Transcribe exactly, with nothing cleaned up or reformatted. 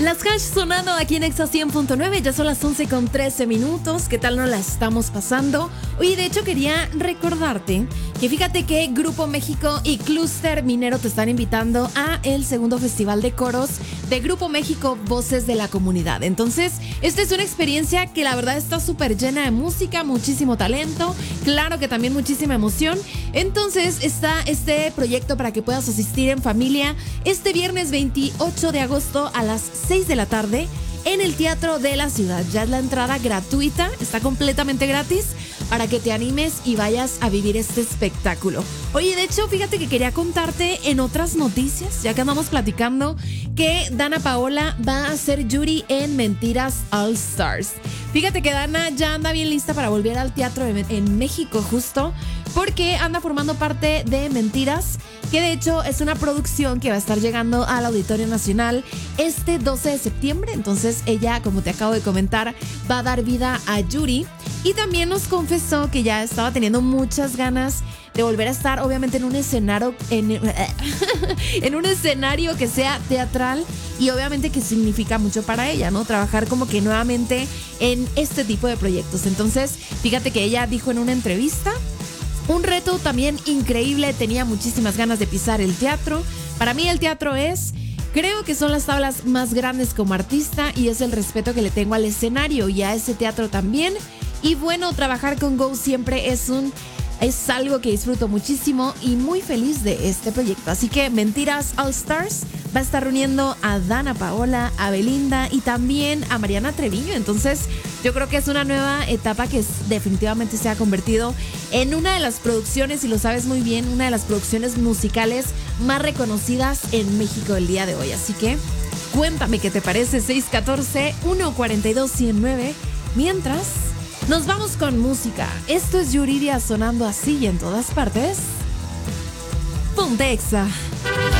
Las Hash sonando aquí en Exa cien punto nueve, ya son las once con trece minutos. ¿Qué tal nos la estamos pasando? Oye, de hecho quería recordarte que fíjate que Grupo México y Clúster Minero te están invitando a el segundo festival de coros de Grupo México Voces de la Comunidad. Entonces, esta es una experiencia que la verdad está súper llena de música, muchísimo talento, claro que también muchísima emoción. Entonces está este proyecto para que puedas asistir en familia este viernes veintiocho de agosto a las seis de la tarde en el Teatro de la Ciudad. Ya es la entrada gratuita, está completamente gratis para que te animes y vayas a vivir este espectáculo. Oye, de hecho, fíjate que quería contarte en otras noticias, ya que andamos platicando, que Dana Paola va a ser Yuri en Mentiras All Stars. Fíjate que Dana ya anda bien lista para volver al teatro en México justo, porque anda formando parte de Mentiras, que de hecho es una producción que va a estar llegando al Auditorio Nacional este doce de septiembre. Entonces ella, como te acabo de comentar, va a dar vida a Yuri. Y también nos confesó que ya estaba teniendo muchas ganas de volver a estar, obviamente, en un escenario, en, en un escenario que sea teatral, y obviamente que significa mucho para ella, ¿no? Trabajar como que nuevamente en este tipo de proyectos. Entonces, fíjate que ella dijo en una entrevista: un reto también increíble, tenía muchísimas ganas de pisar el teatro. Para mí el teatro es, creo que son las tablas más grandes como artista, y es el respeto que le tengo al escenario y a ese teatro también. Y bueno, trabajar con Go siempre es un es algo que disfruto muchísimo y muy feliz de este proyecto. Así que Mentiras All Stars va a estar reuniendo a Dana Paola, a Belinda y también a Mariana Treviño. Entonces yo creo que es una nueva etapa que es, definitivamente se ha convertido en una de las producciones, y lo sabes muy bien, una de las producciones musicales más reconocidas en México el día de hoy. Así que cuéntame qué te parece. Seis uno cuatro, uno cuatro dos, uno cero nueve. Mientras, nos vamos con música. Esto es Yuridia sonando así y en todas partes. Ponte Exa.